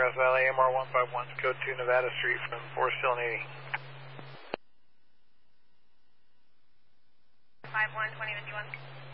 Grass Valley, AMR 151, code 2 Nevada Street from Forest Hill and 80. 51, 2051.